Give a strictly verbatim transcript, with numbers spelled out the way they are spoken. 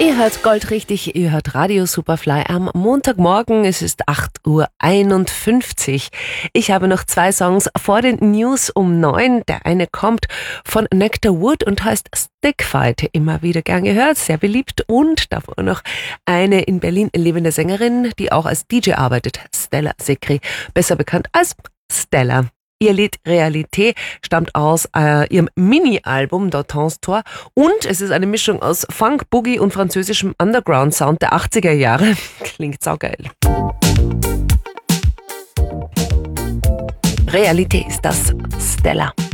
Ihr hört goldrichtig, ihr hört Radio Superfly am Montagmorgen. Es ist acht Uhr einundfünfzig. Ich habe noch zwei Songs vor den News um neun. Der eine kommt von Nectar Wood und heißt Stickfight. Immer wieder gern gehört, sehr beliebt. Und davor noch eine in Berlin lebende Sängerin, die auch als D J arbeitet. Stella Sekri, besser bekannt als Stella. Ihr Lied Realité stammt aus äh, ihrem Mini-Album D'Autances Tor und es ist eine Mischung aus Funk, Boogie und französischem Underground-Sound der achtziger Jahre. Klingt saugeil. Realité ist das, Stella.